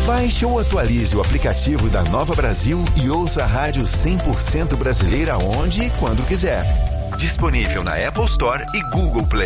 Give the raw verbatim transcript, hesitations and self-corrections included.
Baixe ou atualize o aplicativo da Nova Brasil e ouça a rádio cem por cento brasileira onde e quando quiser. Disponível na Apple Store e Google Play.